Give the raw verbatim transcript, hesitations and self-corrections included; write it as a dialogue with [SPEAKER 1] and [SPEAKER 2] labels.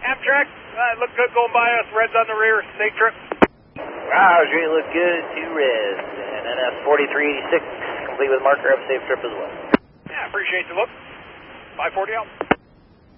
[SPEAKER 1] Amtrak, uh, look good going by us. Red's on the rear. Safe trip.
[SPEAKER 2] Roger, you look good. Two reds. And N S forty-three eighty-six, complete with marker. Have a safe trip as well.
[SPEAKER 1] Yeah, appreciate the look. five forty out.